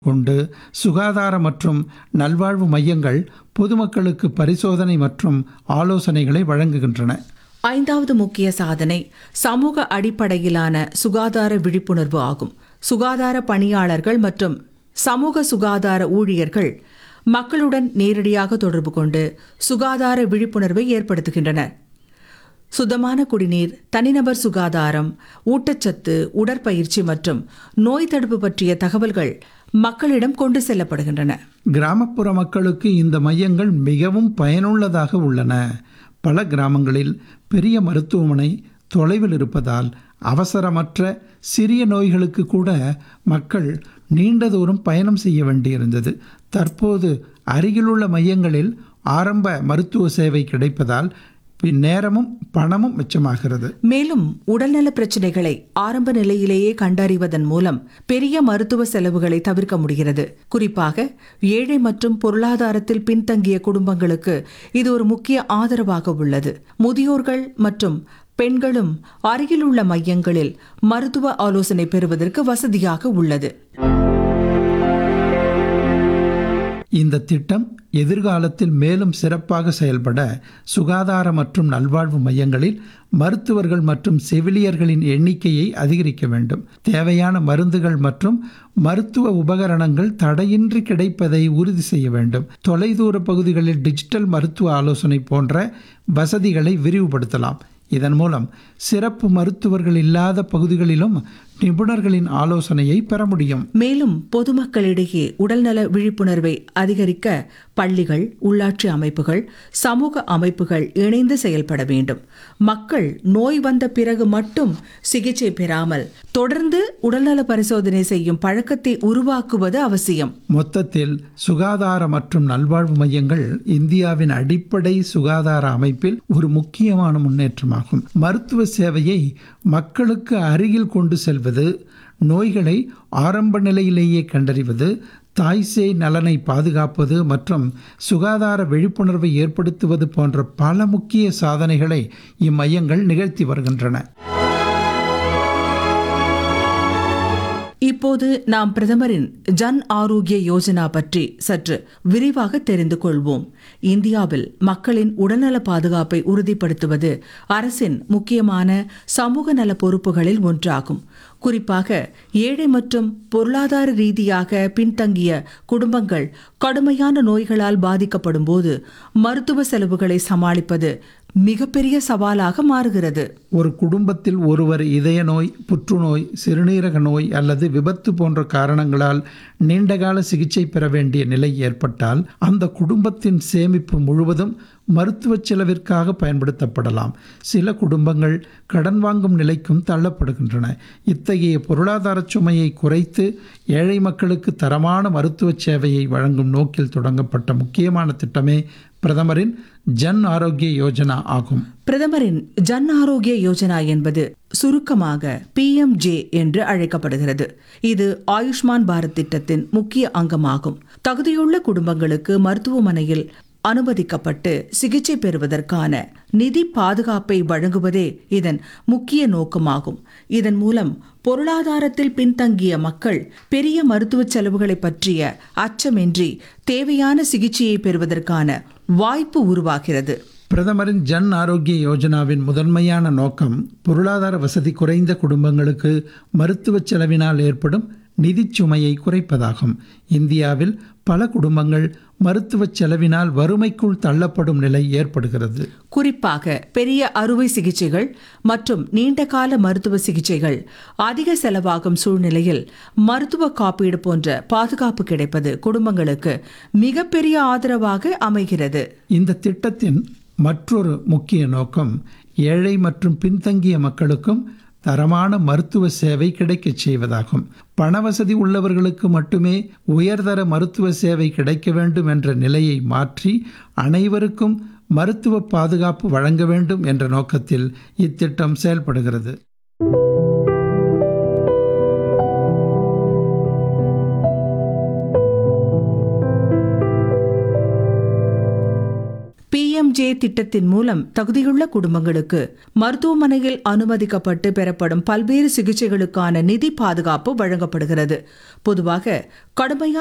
கொண்டு சுகாதார மற்றும் நல்வாழ்வு மையங்கள் பொதுமக்களுக்கு பரிசோதனை மற்றும் ஆலோசனைகளை வழங்குகின்றன. ஐந்தாவது முக்கிய சாதனை சமூக அடிப்படையிலான சுகாதார விழிப்புணர்வு ஆகும். சுகாதார பணியாளர்கள் மற்றும் சமூக சுகாதார ஊழியர்கள் மக்களுடன் நேரடியாக தொடர்பு கொண்டு சுகாதார விழிப்புணர்வை ஏற்படுத்துகின்றனர். சுத்தமான குடிநீர், தனிநபர் சுகாதாரம், ஊட்டச்சத்து, உடற்பயிற்சி மற்றும் நோய் தடுப்பு பற்றிய தகவல்கள் மக்களிடம் கொண்டு செல்லப்படுகின்றன. கிராமப்புற மக்களுக்கு இந்த மையங்கள் மிகவும் பயனுள்ளதாக உள்ளன. பல கிராமங்களில் பெரிய மருத்துவமனை தொலைவில் இருப்பதால் அவசரமற்ற சிறிய நோய்களுக்கு கூட மக்கள் நீண்ட தூரம் பயணம் செய்ய வேண்டியிருந்தது. தற்போது அருகிலுள்ள மையங்களில் ஆரம்ப மருத்துவ சேவை கிடைப்பதால் நேரமும் பணமும் மிச்சமாகிறது. மேலும் உடல்நல பிரச்சனைகளை ஆரம்ப நிலையிலேயே கண்டறிவதன் மூலம் பெரிய மருத்துவ செலவுகளை தவிர்க்க முடிகிறது. குறிப்பாக ஏழை மற்றும் பொருளாதாரத்தில் பின்தங்கிய குடும்பங்களுக்கு இது ஒரு முக்கிய ஆதரவாக உள்ளது. முதியோர்கள் மற்றும் பெண்களும் அருகிலுள்ள மையங்களில் மருத்துவ ஆலோசனை பெறுவதற்கு வசதியாக உள்ளது. இந்த திட்டம் எதிர்காலத்தில் மேலும் சிறப்பாக செயல்பட சுகாதார மற்றும் நல்வாழ்வு மையங்களில் மருத்துவர்கள் மற்றும் செவிலியர்களின் எண்ணிக்கையை அதிகரிக்க வேண்டும். தேவையான மருந்துகள் மற்றும் மருத்துவ உபகரணங்கள் தடையின்றி கிடைப்பதை உறுதி செய்ய வேண்டும். தொலைதூர பகுதிகளில் டிஜிட்டல் மருத்துவ ஆலோசனை போன்ற வசதிகளை விரிவுபடுத்தலாம். இதன் மூலம் சிறப்பு மருத்துவர்கள் இல்லாத பகுதிகளிலும் நிபுணர்களின் ஆலோசனையை பெற முடியும். மேலும் பொதுமக்களிடையே உடல்நல விழிப்புணர்வை அதிகரிக்க பள்ளிகள், உள்ளாட்சி அமைப்புகள், சமூக அமைப்புகள் இணைந்து செயல்பட வேண்டும். மக்கள் நோய் வந்த பிறகு மட்டும் சிகிச்சை பெறாமல் தொடர்ந்து உடல்நல பரிசோதனை செய்யும் பழக்கத்தை உருவாக்குவது அவசியம். மொத்தத்தில் சுகாதார மற்றும் நல்வாழ்வு மையங்கள் இந்தியாவின் அடிப்படை சுகாதார அமைப்பில் ஒரு முக்கியமான முன்னேற்றமாகும். மருத்துவ சேவையை மக்களுக்கு அருகில் கொண்டு செல்வது, நோய்களை ஆரம்ப நிலையிலேயே கண்டறிவது, தாய்சேய் நலனை பாதுகாப்பது மற்றும் சுகாதார விழிப்புணர்வை ஏற்படுத்துவது போன்ற பல முக்கிய சாதனைகளை இம்மையங்கள் நிகழ்த்தி வருகின்றன. இப்போது நாம் பிரதமரின் ஜன் ஆரோக்கிய யோஜனா பற்றி சற்று விரிவாக தெரிந்து கொள்வோம். இந்தியாவில் மக்களின் உடல்நல பாதுகாப்பை உறுதிப்படுத்துவது அரசின் முக்கியமான சமூக நல பொறுப்புகளில் ஒன்றாகும். குறிப்பாக ஏழை மற்றும் பொருளாதார ரீதியாக பின்தங்கிய குடும்பங்கள் கடுமையான நோய்களால் பாதிக்கப்படும் போது மருத்துவ செலவுகளை சமாளிப்பது மிகப்பெரிய சவாலாக மாறுகிறது. ஒரு குடும்பத்தில் ஒருவர் இதய நோய், புற்றுநோய், சிறுநீரக நோய் அல்லது விபத்து போன்ற காரணங்களால் நீண்டகால சிகிச்சை பெற வேண்டிய நிலை ஏற்பட்டால் அந்த குடும்பத்தின் சேமிப்பு முழுவதும் மருத்துவ செலவிற்காக பயன்படுத்தப்படலாம். சில குடும்பங்கள் கடன் வாங்கும் நிலைக்கும் தள்ளப்படுகின்றன. இத்தகைய பொருளாதார சுமையை குறைத்து ஏழை மக்களுக்கு தரமான மருத்துவ சேவையை வழங்கும் நோக்கில் தொடங்கப்பட்ட முக்கியமான திட்டமே பிரதமரின் ஜன் ஆரோக்கிய யோஜனா ஆகும். பிரதமரின் ஜன் ஆரோக்கிய யோஜனா என்பது சுருக்கமாக PMJ என்று அழைக்கப்படுகிறது. இது ஆயுஷ்மான் பாரத் திட்டத்தின் முக்கிய அங்கமாகும். தகுதியுள்ள குடும்பங்களுக்கு மருத்துவமனையில் அனுமதிக்கப்பட்டு சிகிச்சை பெறுவதற்கான நிதி பாதுகாப்பை வழங்குவதே இதன் முக்கிய நோக்கமாகும். இதன் மூலம் பொருளாதாரத்தில் பின்தங்கிய மக்கள் பெரிய மருத்துவ செலவுகளை பற்றிய அச்சமின்றி தேவையான சிகிச்சையை பெறுவதற்கான வாய்ப்பு உருவாகிறது. பிரதமரின் ஜன் ஆரோக்கிய யோஜனாவின் முதன்மையான நோக்கம் பொருளாதார வசதி குறைந்த குடும்பங்களுக்கு மருத்துவ செலவினால் ஏற்படும் நிதி சுமையை குறைப்பதாகும். இந்தியாவில் பல குடும்பங்கள் மருத்துவ செலவினால் வறுமைக்குள் தள்ளப்படும் நிலை ஏற்படுகிறது. குறிப்பாக பெரிய அறுவை சிகிச்சைகள் மற்றும் நீண்டகால மருத்துவ சிகிச்சைகள் அதிக செலவாகும் சூழ்நிலையில் மருத்துவ காப்பீடு போன்ற பாதுகாப்பு கிடைப்பது குடும்பங்களுக்கு மிகப்பெரிய ஆதரவாக அமைகிறது. இந்த திட்டத்தின் மற்றொரு முக்கிய நோக்கம் ஏழை மற்றும் பின்தங்கிய மக்களுக்கும் தரமான மருத்துவ சேவை கிடைக்கச் செய்வதாகும். பணவசதி உள்ளவர்களுக்கு மட்டுமே உயர்தர மருத்துவ சேவை கிடைக்க வேண்டும் என்ற நிலையை மாற்றி அனைவருக்கும் மருத்துவ பாதுகாப்பு வழங்க வேண்டும் என்ற நோக்கத்தில் இத்திட்டம் செயல்படுகிறது. PMJ பிஎம்ஜே திட்டத்தின் மூலம் தகுதியுள்ள குடும்பங்களுக்கு மருத்துவமனையில் அனுமதிக்கப்பட்டு பெறப்படும் பல்வேறு சிகிச்சைகளுக்கான நிதி பாதுகாப்பு வழங்கப்படுகிறது. பொதுவாக கடுமையான